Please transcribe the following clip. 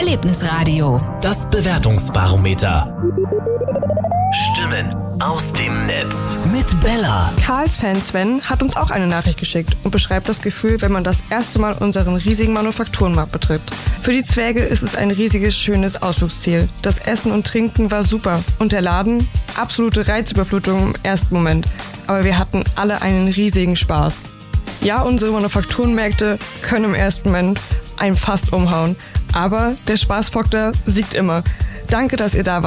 Erlebnisradio. Das Bewertungsbarometer. Stimmen aus dem Netz mit Bella. Karls Fan Sven hat uns auch eine Nachricht geschickt und beschreibt das Gefühl, wenn man das erste Mal unseren riesigen Manufakturenmarkt betritt. Für die Zwerge ist es ein riesiges, schönes Ausflugsziel. Das Essen und Trinken war super und der Laden? Absolute Reizüberflutung im ersten Moment. Aber wir hatten alle einen riesigen Spaß. Ja, unsere Manufakturenmärkte können im ersten Moment einen fast umhauen. Aber der Spaßfaktor siegt immer. Danke, dass ihr da wart.